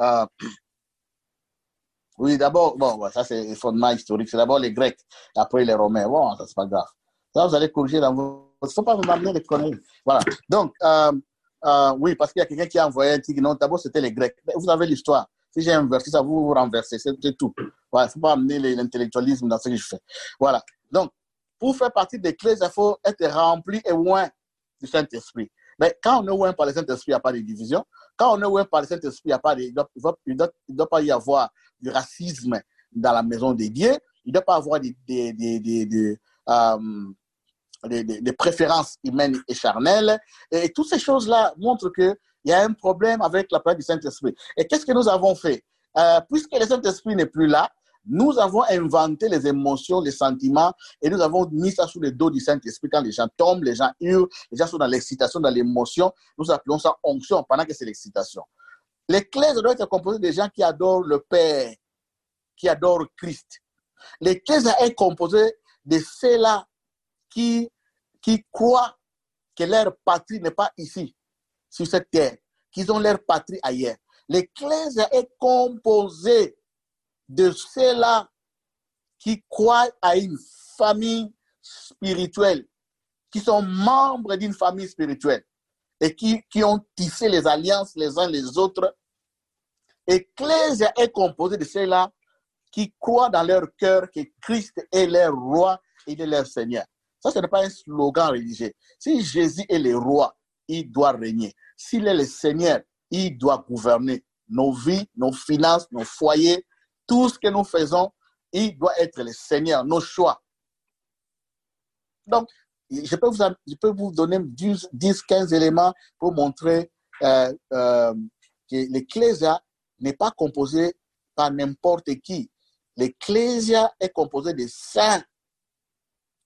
oui, d'abord, bon, ça c'est le fondement historique, c'est d'abord les Grecs, après les Romains. Bon, ça c'est pas grave. Ça, vous allez corriger dans vos... Il ne faut pas vous m'amener les conneries. Voilà. Donc, oui, parce qu'il y a quelqu'un qui a envoyé un truc. Non, d'abord, c'était les Grecs. Vous avez l'histoire. Si j'ai inversé ça, vous renversez. C'est tout. Voilà, il ne faut pas amener l'intellectualisme dans ce que je fais. Voilà. Donc, pour faire partie des clés, il faut être rempli et loin du Saint-Esprit. Mais quand on est loin par le Saint-Esprit, il n'y a pas de division. Quand on est loin par le Saint-Esprit, il ne doit pas y avoir du racisme dans la maison de Dieu. Il ne doit pas y avoir des préférences humaines et charnelles. Et toutes ces choses-là montrent qu'il y a un problème avec la parole du Saint-Esprit. Et qu'est-ce que nous avons fait? Puisque le Saint-Esprit n'est plus là, nous avons inventé les émotions, les sentiments, et nous avons mis ça sous le dos du Saint-Esprit. Quand les gens tombent, les gens hurlent, les gens sont dans l'excitation, dans l'émotion, nous appelons ça onction pendant que c'est l'excitation. L'Église doit être composée de gens qui adorent le Père, qui adorent Christ. L'Église est composée de ceux-là qui croient que leur patrie n'est pas ici, sur cette terre, qu'ils ont leur patrie ailleurs. L'Église est composée de ceux-là qui croient à une famille spirituelle, qui sont membres d'une famille spirituelle et qui ont tissé les alliances les uns les autres. L'Église est composée de ceux-là qui croient dans leur cœur que Christ est leur roi et il est leur Seigneur. Ça, ce n'est pas un slogan religieux. Si Jésus est le roi, il doit régner. S'il est le Seigneur, il doit gouverner nos vies, nos finances, nos foyers, tout ce que nous faisons, il doit être le Seigneur, nos choix. Donc, je peux vous donner 10-15 éléments pour montrer que l'Ecclésia n'est pas composée par n'importe qui. L'Ecclésia est composée de saints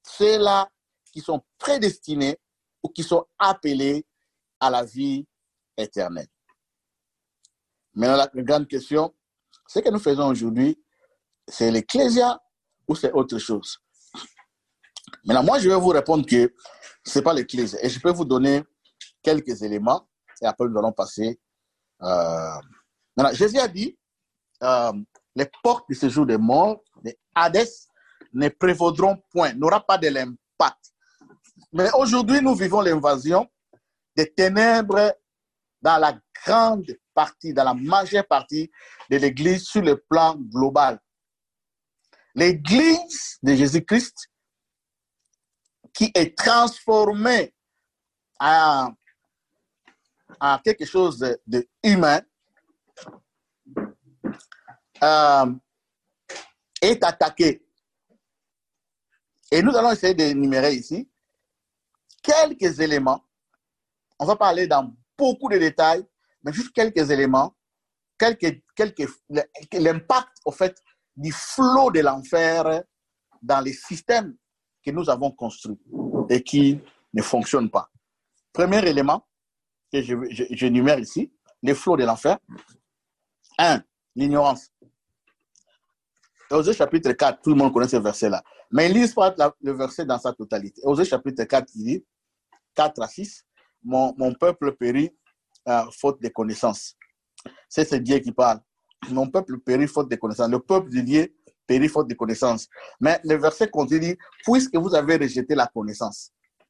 ceux-là qui sont prédestinés ou qui sont appelés à la vie éternelle. Maintenant, la grande question, ce que nous faisons aujourd'hui, c'est l'ecclésia ou c'est autre chose? Maintenant, moi, je vais vous répondre que ce n'est pas l'ecclésia. Et je peux vous donner quelques éléments et après nous allons passer. Maintenant, Jésus a dit, les portes du séjour des morts, les Hadès, ne prévaudront point, n'aura pas de l'impact. Mais aujourd'hui, nous vivons l'invasion des ténèbres dans la grande partie, dans la majeure partie de l'Église sur le plan global. L'Église de Jésus-Christ qui est transformée en quelque chose de humain est attaquée. Et nous allons essayer d'énumérer ici quelques éléments. On va parler dans beaucoup de détails, mais juste quelques éléments, l'impact au fait du flot de l'enfer dans les systèmes que nous avons construits et qui ne fonctionnent pas. Premier élément que j'énumère ici, les flots de l'enfer. 1. L'ignorance. Osée chapitre 4, tout le monde connaît ce verset-là. Mais ils lisent pas le verset dans sa totalité. Osée chapitre 4, il dit 4 à 6, mon peuple périt faute de connaissance. C'est Dieu qui parle. Mon peuple périt faute de connaissance. Le peuple de Dieu périt faute de connaissance. Mais le verset continue, puisque vous avez rejeté la connaissance.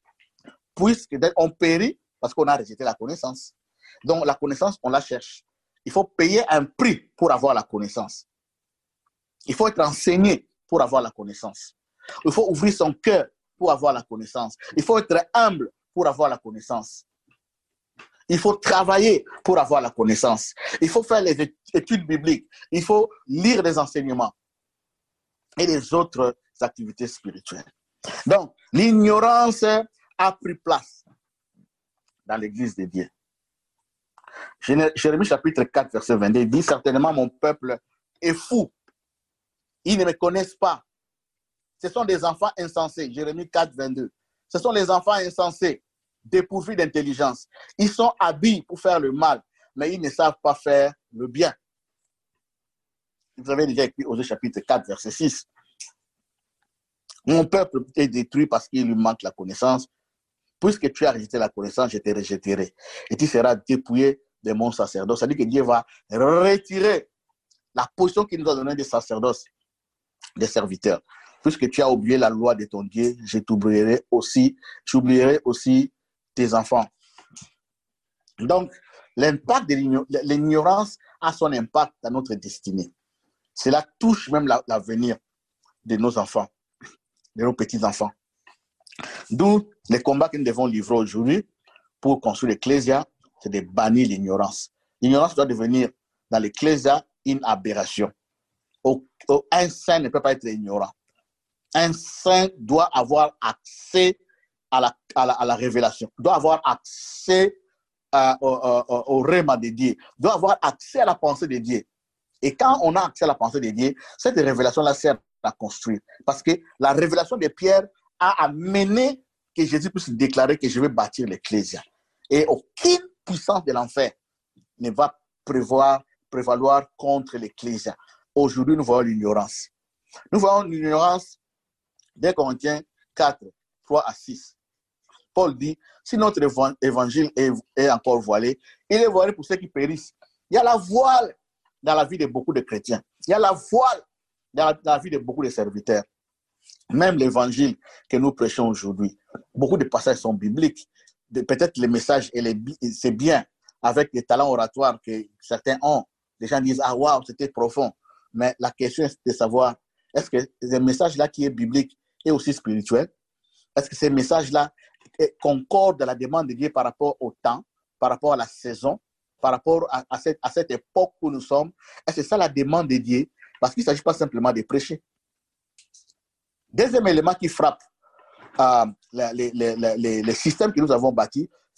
On périt parce qu'on a rejeté la connaissance. Donc la connaissance, on la cherche. Il faut payer un prix pour avoir la connaissance. Il faut être enseigné pour avoir la connaissance. Il faut ouvrir son cœur pour avoir la connaissance. Il faut être humble pour avoir la connaissance. Il faut travailler pour avoir la connaissance. Il faut faire les études bibliques. Il faut lire les enseignements et les autres activités spirituelles. Donc, l'ignorance a pris place dans l'Église de Dieu. Jérémie chapitre 4, verset 22, dit « Certainement mon peuple est fou. Ils ne me connaissent pas. Ce sont des enfants insensés. » Jérémie 4, 22. Ce sont les enfants insensés, dépourvus d'intelligence. Ils sont habiles pour faire le mal, mais ils ne savent pas faire le bien. Vous avez déjà écrit Osée chapitre 4, verset 6. Mon peuple est détruit parce qu'il lui manque la connaissance. Puisque tu as rejeté la connaissance, je te rejetterai. Et tu seras dépouillé de mon sacerdoce. C'est-à-dire que Dieu va retirer la position qu'il nous a donnée de sacerdoce, des serviteurs. Puisque tu as oublié la loi de ton Dieu, j'oublierai aussi tes enfants. Donc, l'impact de l'ignorance a son impact dans notre destinée. Cela touche même l'avenir de nos enfants, de nos petits-enfants. D'où les combats que nous devons livrer aujourd'hui pour construire l'ecclésia, c'est de bannir l'ignorance. L'ignorance doit devenir dans l'ecclésia une aberration. Un saint ne peut pas être ignorant. Un saint doit avoir accès à la révélation, doit avoir accès au rhéma de Dieu, doit avoir accès à la pensée de Dieu. Et quand on a accès à la pensée de Dieu, cette révélation-là sert à construire. Parce que la révélation de Pierre a amené que Jésus puisse déclarer que je vais bâtir l'ecclésia. Et aucune puissance de l'enfer ne va prévaloir contre l'ecclésia. Aujourd'hui, nous voyons l'ignorance. Nous voyons l'ignorance dès Corinthiens 4, 3 à 6. Paul dit, si notre évangile est encore voilé, il est voilé pour ceux qui périssent. Il y a la voile dans la vie de beaucoup de chrétiens. Il y a la voile dans la vie de beaucoup de serviteurs. Même l'évangile que nous prêchons aujourd'hui, beaucoup de passages sont bibliques. Peut-être le message, c'est bien, avec les talents oratoires que certains ont. Les gens disent, ah waouh, c'était profond. Mais la question est de savoir, est-ce que ce message-là qui est biblique est aussi spirituel? Est-ce que ces messages-là concordent à la demande de Dieu par rapport au temps, par rapport à la saison, par rapport à cette époque où nous sommes? Est-ce que c'est ça la demande de Dieu? Parce qu'il ne s'agit pas simplement de prêcher. Deuxième élément qui frappe les systèmes que nous avons bâtis,